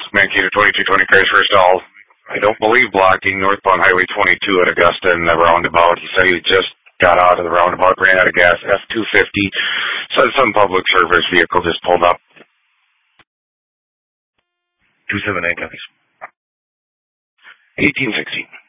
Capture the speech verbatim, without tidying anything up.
Mankato twenty-two twenty Paris first all. I don't believe blocking northbound Highway twenty-two at Augusta in the roundabout. He said he just got out of the roundabout, ran out of gas, F two fifty. Said some public service vehicle just pulled up. two seven eight, copies. eighteen sixteen.